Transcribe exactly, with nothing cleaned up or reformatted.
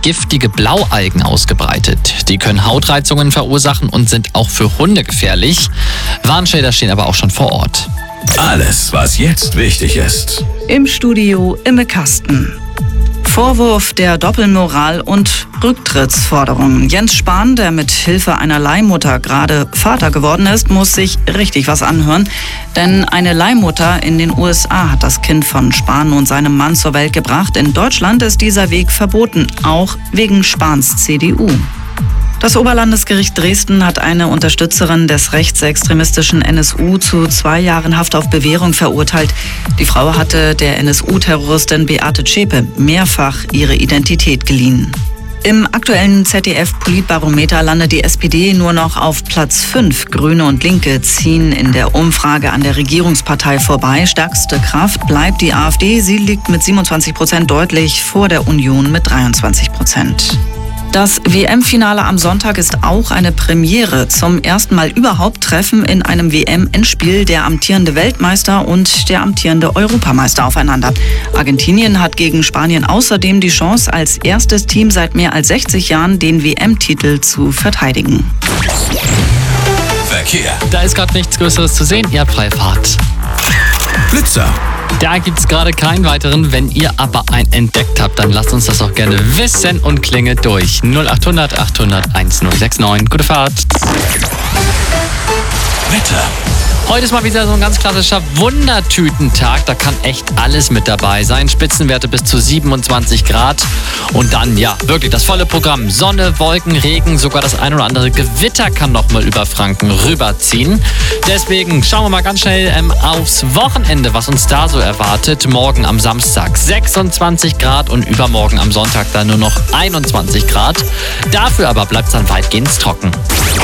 giftige Blaualgen ausgebreitet. Die können Hautreizungen verursachen und sind auch für Hunde gefährlich. Warnschilder stehen aber auch schon vor Ort. Alles, was jetzt wichtig ist. Im Studio Imme Kasten. Vorwurf der Doppelmoral und Rücktrittsforderungen. Jens Spahn, der mit Hilfe einer Leihmutter gerade Vater geworden ist, muss sich richtig was anhören. Denn eine Leihmutter in den U S A hat das Kind von Spahn und seinem Mann zur Welt gebracht. In Deutschland ist dieser Weg verboten, auch wegen Spahns C D U. Das Oberlandesgericht Dresden hat eine Unterstützerin des rechtsextremistischen N S U zu zwei Jahren Haft auf Bewährung verurteilt. Die Frau hatte der N S U-Terroristin Beate Zschäpe mehrfach ihre Identität geliehen. Im aktuellen Z D F-Politbarometer landet die S P D nur noch auf Platz fünf. Grüne und Linke ziehen in der Umfrage an der Regierungspartei vorbei. Stärkste Kraft bleibt die AfD. Sie liegt mit siebenundzwanzig Prozent deutlich vor der Union mit dreiundzwanzig Prozent. Das W M-Finale am Sonntag ist auch eine Premiere. Zum ersten Mal überhaupt treffen in einem W M-Endspiel der amtierende Weltmeister und der amtierende Europameister aufeinander. Argentinien hat gegen Spanien außerdem die Chance, als erstes Team seit mehr als sechzig Jahren den W M-Titel zu verteidigen. Verkehr. Da ist gerade nichts Größeres zu sehen. Ihr habt freie Fahrt. Blitzer. Da gibt es gerade keinen weiteren. Wenn ihr aber einen entdeckt habt, dann lasst uns das auch gerne wissen und klingelt durch. null acht hundert achthundert1069. Gute Fahrt. Wetter. Heute ist mal wieder so ein ganz klassischer Wundertütentag. Da kann echt alles mit dabei sein. Spitzenwerte bis zu siebenundzwanzig Grad. Und dann, ja, wirklich das volle Programm. Sonne, Wolken, Regen, sogar das ein oder andere Gewitter kann noch mal über Franken rüberziehen. Deswegen schauen wir mal ganz schnell ähm, aufs Wochenende, was uns da so erwartet. Morgen am Samstag sechsundzwanzig Grad und übermorgen am Sonntag dann nur noch einundzwanzig Grad. Dafür aber bleibt es dann weitgehend trocken.